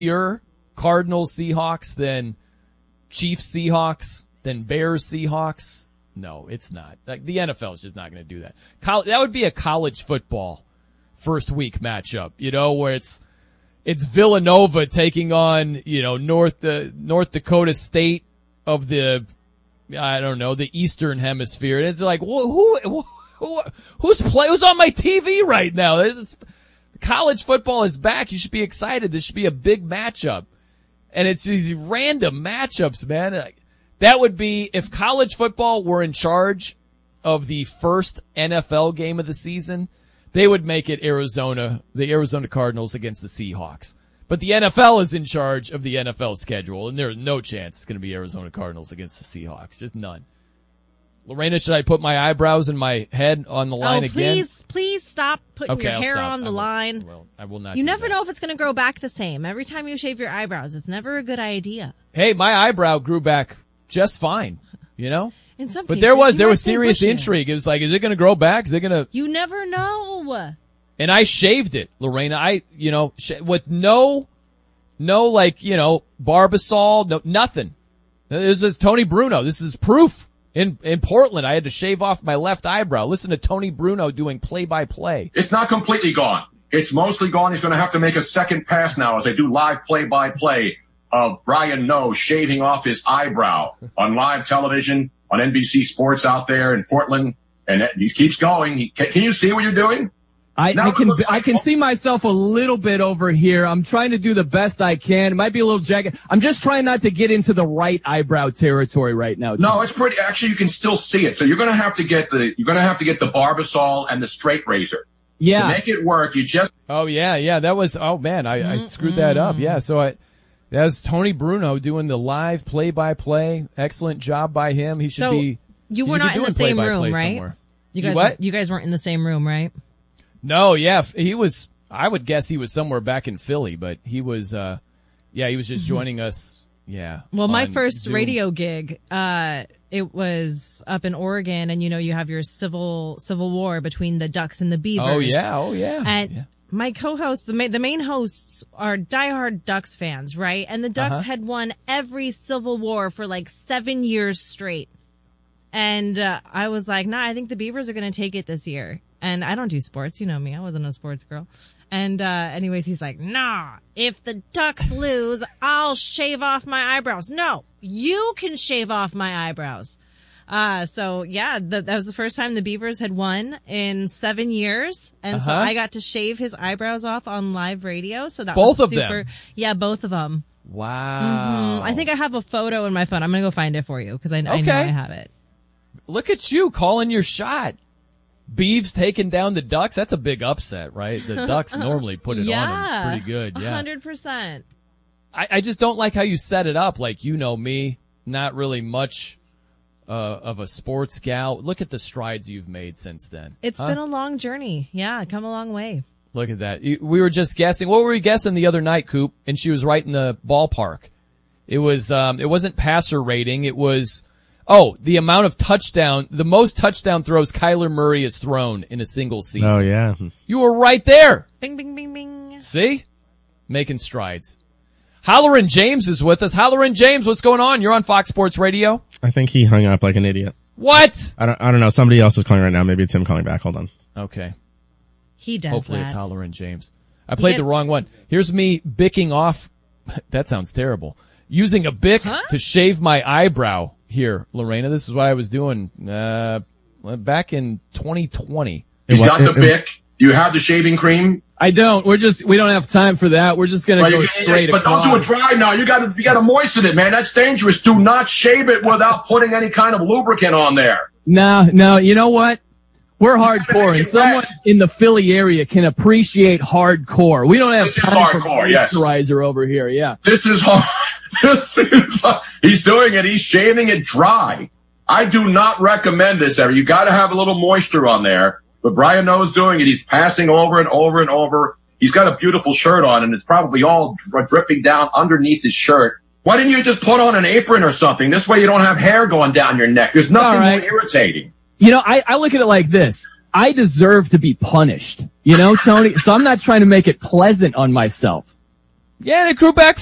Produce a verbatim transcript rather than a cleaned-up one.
your Cardinals Seahawks than Chiefs Seahawks than Bears Seahawks? No, it's not. Like, the N F L is just not going to do that. Col- that would be a college football first week matchup, you know, where it's it's Villanova taking on, you know, North uh, North Dakota State of the, I don't know, the Eastern Hemisphere. And it's like, who, who, who who's play who's on my T V right now? This is, college football is back. You should be excited. This should be a big matchup. And it's these random matchups, man. That would be, if college football were in charge of the first N F L game of the season, they would make it Arizona, the Arizona Cardinals against the Seahawks. But the N F L is in charge of the N F L schedule, and there's no chance it's going to be Arizona Cardinals against the Seahawks. Just none. Lorena, should I put my eyebrows and my head on the line oh, again? Please, please stop putting okay, your I'll hair stop. on the I will, line. Well, I will not. You do never that. know if it's going to grow back the same. Every time you shave your eyebrows, it's never a good idea. Hey, my eyebrow grew back just fine, you know? In some but cases, there was there might was say serious bushy. intrigue. It was like, is it going to grow back? Is it going to? You never know. And I shaved it, Lorena. I, you know, sh- with no, no, like, you know, Barbasol, no, nothing. This is Tony Bruno. This is proof. In, in Portland, I had to shave off my left eyebrow. Listen to Tony Bruno doing play by play. It's not completely gone. It's mostly gone. He's going to have to make a second pass now as they do live play by play of Brian Noe shaving off his eyebrow on live television on N B C Sports out there in Portland. And he keeps going. He, can, can you see what you're doing? I, I can like, I can see myself a little bit over here. I'm trying to do the best I can. It might be a little jagged. I'm just trying not to get into the right eyebrow territory right now. Tim. No, it's pretty. Actually, you can still see it. So you're going to have to get the you're going to have to get the Barbasol and the straight razor. Yeah. To make it work, you just. Oh yeah, yeah. That was. Oh man, I, mm-hmm. I screwed that up. Yeah. So I. That was Tony Bruno doing the live play by play. Excellent job by him. He should so be. You were not in the same room, right? Somewhere. You guys. You what? Were, you guys weren't in the same room, right? No, yeah, he was, I would guess he was somewhere back in Philly, but he was, uh, yeah, he was just joining us, yeah. Well, my first Zoom. radio gig, uh, it was up in Oregon, and you know, you have your civil, civil war between the Ducks and the Beavers. Oh, yeah, oh, yeah. And yeah. my co-hosts, the, ma- the main hosts are diehard Ducks fans, right? And the Ducks uh-huh. had won every civil war for like seven years straight. And, uh, I was like, nah, I think the Beavers are going to take it this year. And I don't do sports. You know me. I wasn't a sports girl. And, uh, anyways, he's like, nah, if the Ducks lose, I'll shave off my eyebrows. No, you can shave off my eyebrows. Uh, so yeah, the, that was the first time the Beavers had won in seven years. And uh-huh. so I got to shave his eyebrows off on live radio. So that both was of super. them. Yeah, both of them. Wow. Mm-hmm. I think I have a photo in my phone. I'm going to go find it for you because I, okay. I know I have it. Look at you calling your shot. Beavs taking down the Ducks. That's a big upset, right? The Ducks normally put it yeah, on them pretty good. Yeah, one hundred percent. I, I just don't like how you set it up. Like, you know me, not really much uh, of a sports gal. Look at the strides you've made since then. It's huh? been a long journey. Yeah, come a long way. Look at that. We were just guessing. What were we guessing the other night, Coop? And she was right in the ballpark. It was, um, it wasn't passer rating. It was, oh, the amount of touchdown, the most touchdown throws Kyler Murray has thrown in a single season. Oh, yeah. You were right there. Bing, bing, bing, bing. See? Making strides. Halloran James is with us. Halloran James, what's going on? You're on Fox Sports Radio. I think he hung up like an idiot. What? I don't, I don't know. Somebody else is calling right now. Maybe it's him calling back. Hold on. Okay. He does Hopefully that. it's Halloran James. I played get- the wrong one. Here's me bicking off. That sounds terrible. Using a bic Huh? to shave my eyebrow here, Lorena. This is what I was doing uh back in twenty twenty. He's It wa- got the it- it- Bic. You have the shaving cream. I don't. We're just, we don't have time for that. We're just going to Well, go you- straight but across. don't do it dry now. You got to you got to moisten it, man. That's dangerous. Do not shave it without putting any kind of lubricant on there. No, no, you know what? We're hardcore, make and it someone wet. in the Philly area can appreciate hardcore. We don't have This is time for hardcore, yes. moisturizer over here, yeah. This is hard. This is, he's doing it. He's shaving it dry. I do not recommend this ever. You got to have a little moisture on there. But Brian Noe's doing it. He's passing over and over and over. He's got a beautiful shirt on, and it's probably all dri- dripping down underneath his shirt. Why didn't you just put on an apron or something? This way you don't have hair going down your neck. There's nothing All right. more irritating. You know, I, I look at it like this. I deserve to be punished. You know, Tony? So I'm not trying to make it pleasant on myself. Yeah, and it grew back